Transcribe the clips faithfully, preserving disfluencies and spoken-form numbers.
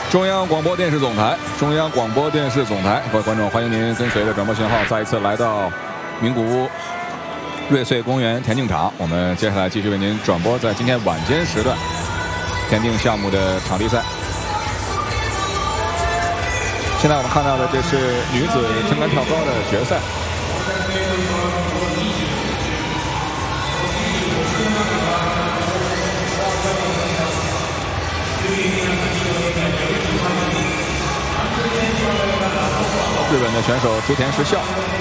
中央广播电视总台，中央广播电视总台，各位观众，欢迎您跟随着转播信号再一次来到名古屋瑞穗公园田径场。我们接下来继续为您转播在今天晚间时段田径项目的场地赛。现在我们看到的这是女子撑杆跳高的决赛。日本的选手竹田实孝，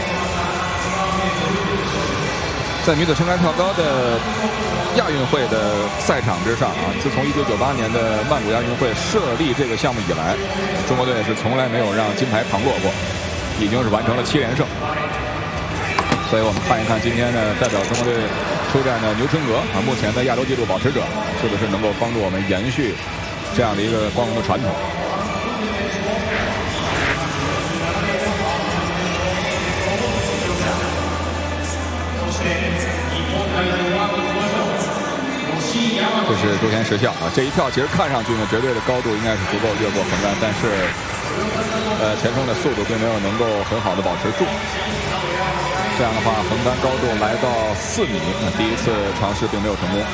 在女子撑杆跳高的亚运会的赛场之上啊，自从一九九八年的曼谷亚运会设立这个项目以来，中国队是从来没有让金牌旁落过，已经是完成了七连胜。所以我们看一看今天呢，代表中国队出战的牛春格啊，目前的亚洲纪录保持者，是不是能够帮助我们延续这样的一个光荣的传统？这是竹田实孝啊，这一跳其实看上去呢，绝对的高度应该是足够越过横杆，但是呃前冲的速度并没有能够很好的保持住。这样的话，横杆高度来到四米，那第一次尝试并没有成功。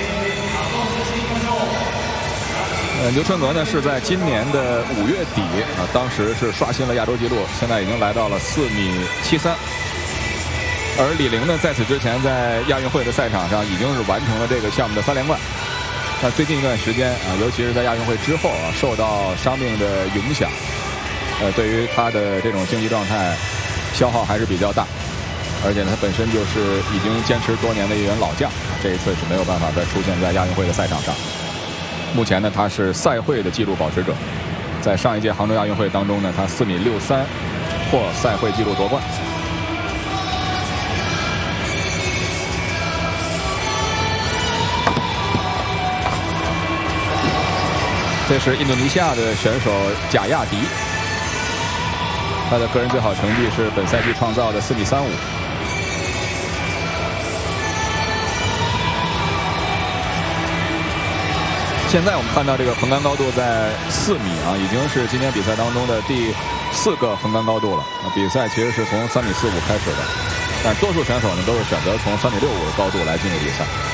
呃，牛春格呢是在今年的五月底啊，当时是刷新了亚洲纪录，现在已经来到了四米七三。而李玲呢，在此之前在亚运会的赛场上已经是完成了这个项目的三连冠。但最近一段时间啊，尤其是在亚运会之后啊，受到伤病的影响，呃，对于他的这种竞技状态消耗还是比较大。而且呢，他本身就是已经坚持多年的一员老将，这一次是没有办法再出现在亚运会的赛场上。目前呢，他是赛会的纪录保持者，在上一届杭州亚运会当中呢，他四米六三获赛会纪录夺冠。这是印度尼西亚的选手贾亚迪，他的个人最好成绩是本赛季创造的四米三五。现在我们看到这个横杆高度在四米啊，已经是今天比赛当中的第四个横杆高度了。比赛其实是从三米四五开始的，但多数选手呢都是选择从三米六五的高度来进入比赛。